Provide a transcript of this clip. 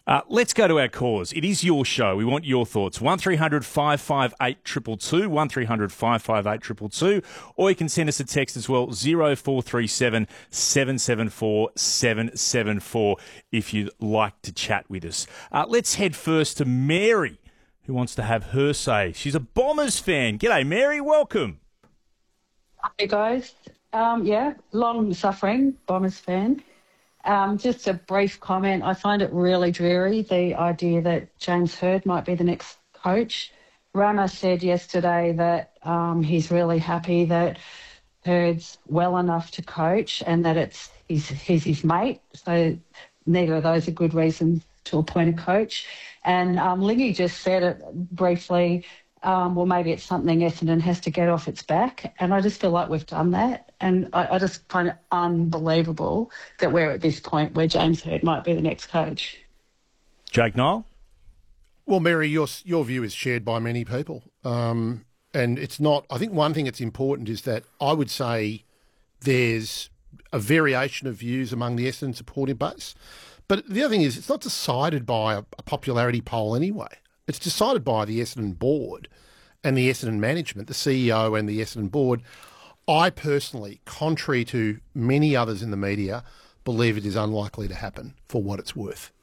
Let's go to our cause. It is your show. We want your thoughts. 1300 558 222, 1300 558 222, or you can send us a text as well, 0437 774 774 if you'd like to chat with us. Let's head first to Mary, who wants to have her say. She's a Bombers fan. G'day, Mary. Welcome. Hey, guys. Long-suffering Bombers fan. Just a brief comment. I find it really dreary, the idea that James Hird might be the next coach. Rama said yesterday that he's really happy that Hird's well enough to coach and that he's his mate. So neither of those are good reasons to appoint a coach. And Lingy just said it briefly, maybe it's something Essendon has to get off its back. And I just feel like we've done that. And I just find it unbelievable that we're at this point where James Hird might be the next coach. Jake Niall? Well, Mary, your view is shared by many people. And it's not, I think one thing that's important is that I would say there's a variation of views among the Essendon supporting base. But the other thing is it's not decided by a popularity poll anyway. It's decided by the Essendon board and the Essendon management, the CEO and the Essendon board. I personally, contrary to many others in the media, believe it is unlikely to happen for what it's worth.